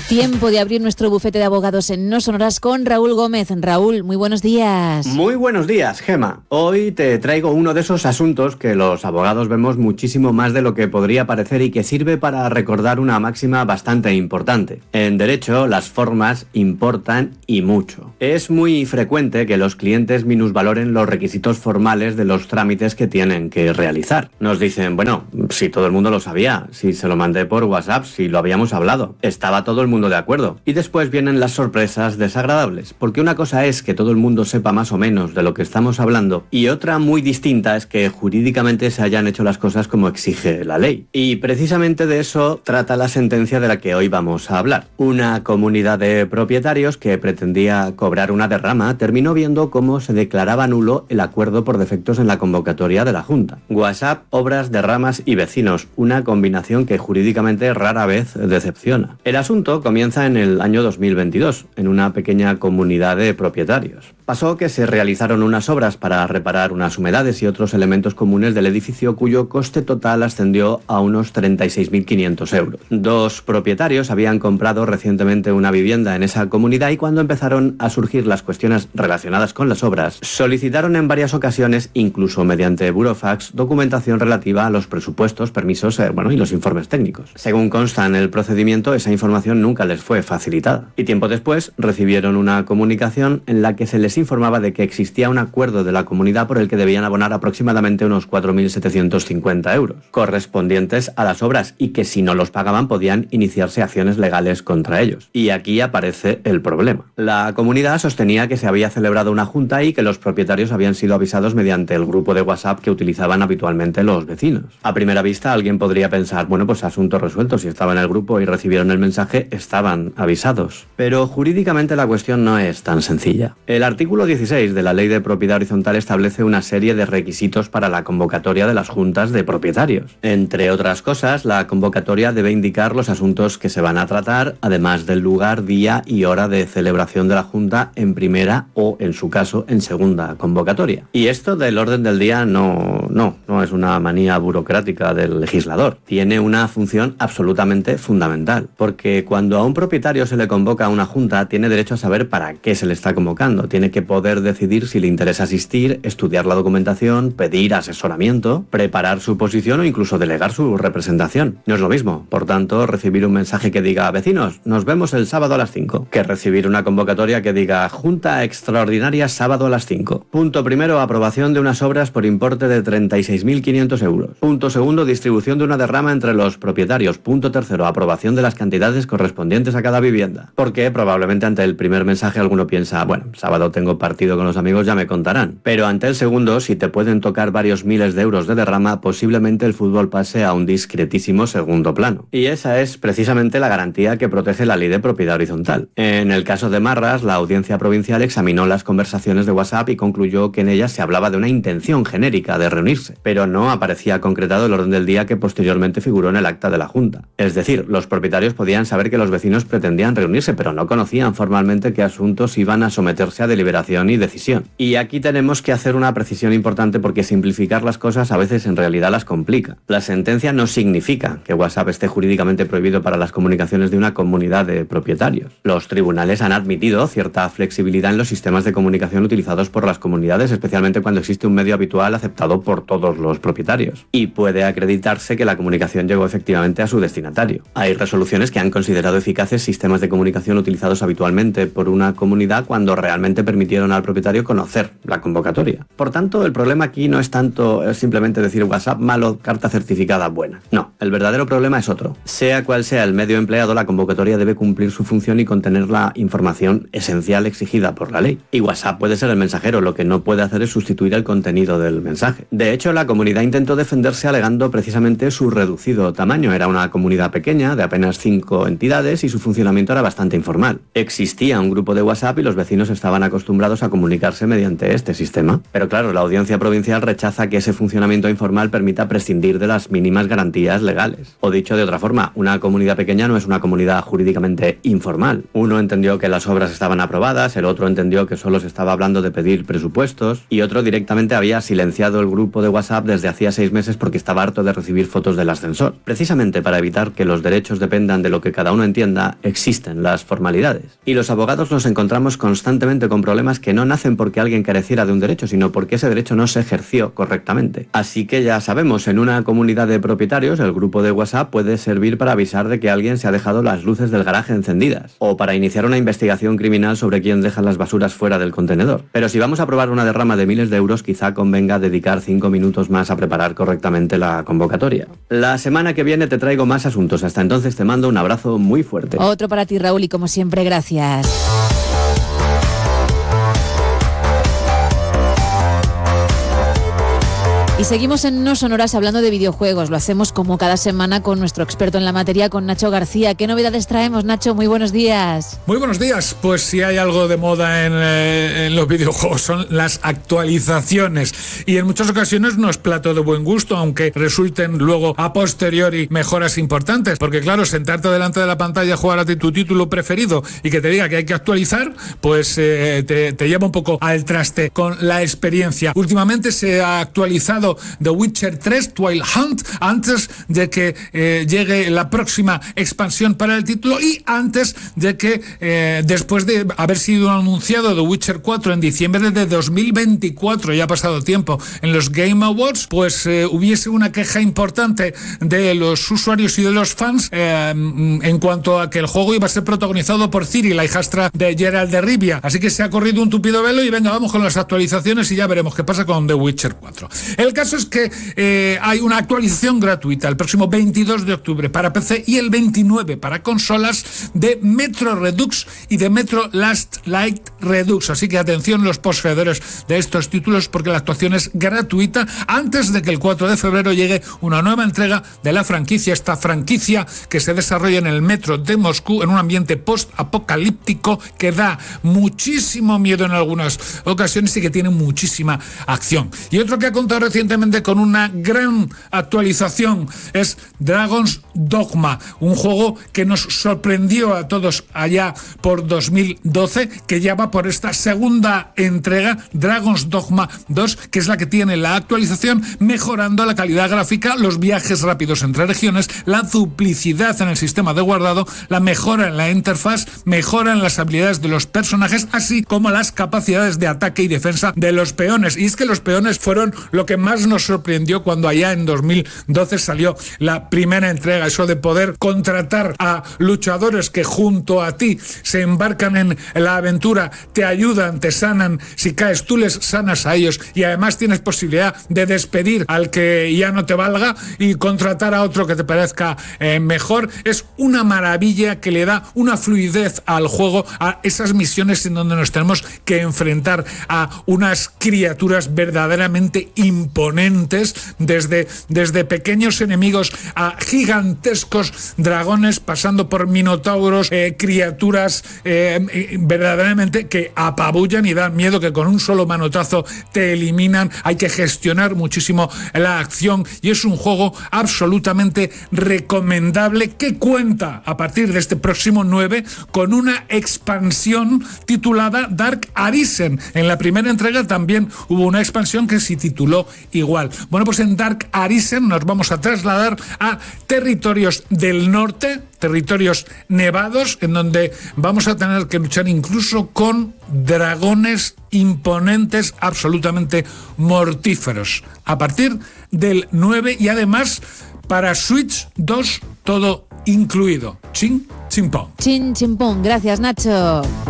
Tiempo de abrir nuestro bufete de abogados en No Sonoras con Raúl Gómez. Raúl, muy buenos días. Muy buenos días, Gema. Hoy te traigo uno de esos asuntos que los abogados vemos muchísimo más de lo que podría parecer y que sirve para recordar una máxima bastante importante. En derecho, las formas importan y mucho. Es muy frecuente que los clientes minusvaloren los requisitos formales de los trámites que tienen que realizar. Nos dicen, bueno, si todo el mundo lo sabía, si se lo mandé por WhatsApp, si lo habíamos hablado, estaba todo el mundo de acuerdo. Y después vienen las sorpresas desagradables, porque una cosa es que todo el mundo sepa más o menos de lo que estamos hablando y otra muy distinta es que jurídicamente se hayan hecho las cosas como exige la ley. Y precisamente de eso trata la sentencia de la que hoy vamos a hablar. Una comunidad de propietarios que pretendía cobrar una derrama terminó viendo cómo se declaraba nulo el acuerdo por defectos en la convocatoria de la Junta. WhatsApp, obras, derramas y vecinos, una combinación que jurídicamente rara vez decepciona. El asunto comienza en el año 2022, en una pequeña comunidad de propietarios. Pasó que se realizaron unas obras para reparar unas humedades y otros elementos comunes del edificio cuyo coste total ascendió a unos 36.500 euros. Dos propietarios habían comprado recientemente una vivienda en esa comunidad y cuando empezaron a surgir las cuestiones relacionadas con las obras, solicitaron en varias ocasiones, incluso mediante burofax, documentación relativa a los presupuestos, permisos y los informes técnicos. Según consta en el procedimiento, esa información nunca les fue facilitada. Y tiempo después recibieron una comunicación en la que se les informaba de que existía un acuerdo de la comunidad por el que debían abonar aproximadamente unos 4.750 euros, correspondientes a las obras, y que si no los pagaban podían iniciarse acciones legales contra ellos. Y aquí aparece el problema. La comunidad sostenía que se había celebrado una junta y que los propietarios habían sido avisados mediante el grupo de WhatsApp que utilizaban habitualmente los vecinos. A primera vista alguien podría pensar, bueno, pues asunto resuelto, si estaba en el grupo y recibieron el mensaje, estaban avisados. Pero jurídicamente la cuestión no es tan sencilla. El artículo 16 de la Ley de Propiedad Horizontal establece una serie de requisitos para la convocatoria de las juntas de propietarios. Entre otras cosas, la convocatoria debe indicar los asuntos que se van a tratar, además del lugar, día y hora de celebración de la junta en primera o, en su caso, en segunda convocatoria. Y esto del orden del día no es una manía burocrática del legislador. Tiene una función absolutamente fundamental, porque cuando a un propietario se le convoca a una junta, tiene derecho a saber para qué se le está convocando. Tiene que poder decidir si le interesa asistir, estudiar la documentación, pedir asesoramiento, preparar su posición o incluso delegar su representación. No es lo mismo, por tanto, recibir un mensaje que diga vecinos, nos vemos el sábado a las 5, que recibir una convocatoria que diga junta extraordinaria sábado a las 5. Punto primero, aprobación de unas obras por importe de 36.500 euros. Punto segundo, distribución de una derrama entre los propietarios. Punto tercero, aprobación de las cantidades correspondientes a cada vivienda. Porque probablemente ante el primer mensaje alguno piensa, bueno, sábado tengo partido con los amigos, ya me contarán. Pero ante el segundo, si te pueden tocar varios miles de euros de derrama, posiblemente el fútbol pase a un discretísimo segundo plano. Y esa es precisamente la garantía que protege la Ley de Propiedad Horizontal. En el caso de Marras, la Audiencia Provincial examinó las conversaciones de WhatsApp y concluyó que en ellas se hablaba de una intención genérica de reunirse, pero no aparecía concretado el orden del día que posteriormente figuró en el acta de la Junta. Es decir, los propietarios podían saber que los vecinos pretendían reunirse, pero no conocían formalmente qué asuntos iban a someterse a deliberación y decisión. Y aquí tenemos que hacer una precisión importante porque simplificar las cosas a veces en realidad las complica. La sentencia no significa que WhatsApp esté jurídicamente prohibido para las comunicaciones de una comunidad de propietarios. Los tribunales han admitido cierta flexibilidad en los sistemas de comunicación utilizados por las comunidades, especialmente cuando existe un medio habitual aceptado por todos los propietarios. Y puede acreditarse que la comunicación llegó efectivamente a su destinatario. Hay resoluciones que han considerado eficaces sistemas de comunicación utilizados habitualmente por una comunidad cuando realmente permitieron al propietario conocer la convocatoria. Por tanto, el problema aquí no es tanto simplemente decir WhatsApp malo, carta certificada buena. No, el verdadero problema es otro. Sea cual sea el medio empleado, la convocatoria debe cumplir su función y contener la información esencial exigida por la ley. Y WhatsApp puede ser el mensajero, lo que no puede hacer es sustituir el contenido del mensaje. De hecho, la comunidad intentó defenderse alegando precisamente su reducido tamaño. Era una comunidad pequeña, de apenas 5 entidades, y su funcionamiento era bastante informal. Existía un grupo de WhatsApp y los vecinos estaban acostumbrados a comunicarse mediante este sistema. Pero claro, la Audiencia Provincial rechaza que ese funcionamiento informal permita prescindir de las mínimas garantías legales. O dicho de otra forma, una comunidad pequeña no es una comunidad jurídicamente informal. Uno entendió que las obras estaban aprobadas, el otro entendió que solo se estaba hablando de pedir presupuestos y otro directamente había silenciado el grupo de WhatsApp desde hacía 6 meses porque estaba harto de recibir fotos del ascensor. Precisamente para evitar que los derechos dependan de lo que cada uno entiende tienda, existen las formalidades. Y los abogados nos encontramos constantemente con problemas que no nacen porque alguien careciera de un derecho, sino porque ese derecho no se ejerció correctamente. Así que ya sabemos, en una comunidad de propietarios, el grupo de WhatsApp puede servir para avisar de que alguien se ha dejado las luces del garaje encendidas, o para iniciar una investigación criminal sobre quién deja las basuras fuera del contenedor. Pero si vamos a probar una derrama de miles de euros, quizá convenga dedicar 5 minutos más a preparar correctamente la convocatoria. La semana que viene te traigo más asuntos. Hasta entonces te mando un abrazo muy fuerte. Otro para ti, Raúl, y como siempre, gracias. Y seguimos en No Sonoras hablando de videojuegos. Lo hacemos como cada semana con nuestro experto en la materia, con Nacho García. ¿Qué novedades traemos, Nacho? Muy buenos días. Muy buenos días. Pues si hay algo de moda en los videojuegos son las actualizaciones. Y en muchas ocasiones no es plato de buen gusto, aunque resulten luego a posteriori mejoras importantes. Porque claro, sentarte delante de la pantalla a jugar a tu título preferido y que te diga que hay que actualizar, pues te lleva un poco al traste con la experiencia. Últimamente se ha actualizado The Witcher 3 Wild Hunt antes de que llegue la próxima expansión para el título y antes de que después de haber sido anunciado The Witcher 4 en diciembre de 2024, ya ha pasado tiempo, en los Game Awards, pues hubiese una queja importante de los usuarios y de los fans en cuanto a que el juego iba a ser protagonizado por Ciri, la hijastra de Geralt de Rivia. Así que se ha corrido un tupido velo y venga, vamos con las actualizaciones y ya veremos qué pasa con The Witcher 4. El caso es que hay una actualización gratuita el próximo 22 de octubre para PC y el 29 para consolas de Metro Redux y de Metro Last Light Redux. Así que atención los poseedores de estos títulos porque la actuación es gratuita antes de que el 4 de febrero llegue una nueva entrega de la franquicia. Esta franquicia que se desarrolla en el metro de Moscú en un ambiente post-apocalíptico que da muchísimo miedo en algunas ocasiones y que tiene muchísima acción. Y otro que ha contado recientemente con una gran actualización es Dragon's Dogma, un juego que nos sorprendió a todos allá por 2012, que ya va por esta segunda entrega, Dragon's Dogma 2, que es la que tiene la actualización mejorando la calidad gráfica, los viajes rápidos entre regiones, la duplicidad en el sistema de guardado, la mejora en la interfaz, mejora en las habilidades de los personajes, así como las capacidades de ataque y defensa de los peones. Y es que los peones fueron lo que más nos sorprendió cuando allá en 2012 salió la primera entrega, eso de poder contratar a luchadores que junto a ti se embarcan en la aventura, te ayudan, te sanan, si caes tú les sanas a ellos y además tienes posibilidad de despedir al que ya no te valga y contratar a otro que te parezca mejor. Es una maravilla que le da una fluidez al juego, a esas misiones en donde nos tenemos que enfrentar a unas criaturas verdaderamente imponentes, desde pequeños enemigos a gigantescos dragones, pasando por minotauros, criaturas verdaderamente que apabullan y dan miedo, que con un solo manotazo te eliminan. Hay que gestionar muchísimo la acción y es un juego absolutamente recomendable que cuenta a partir de este próximo 9 con una expansión titulada Dark Arisen. En la primera entrega también hubo una expansión que se tituló igual. Bueno, pues en Dark Arisen nos vamos a trasladar a territorios del norte, territorios nevados, en donde vamos a tener que luchar incluso con dragones imponentes, absolutamente mortíferos. A partir del 9 y además para Switch 2 todo incluido. Chin, chimpón. Chin, chimpón. Gracias, Nacho.